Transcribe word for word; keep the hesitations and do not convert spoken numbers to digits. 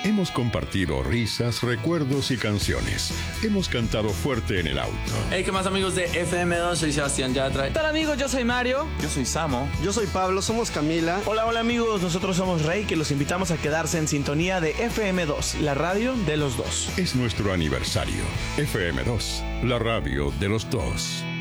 Hemos compartido risas, recuerdos y canciones. Hemos cantado fuerte en el auto. Hey, ¿qué más, amigos de F M dos? Soy Sebastián Yatra. ¿Qué tal, amigos? Yo soy Mario. Yo soy Samo. Yo soy Pablo, somos Camila. Hola, hola, amigos. Nosotros somos Rey, que los invitamos a quedarse en sintonía de F M dos, la radio de los dos. Es nuestro aniversario. F M dos, la radio de los dos.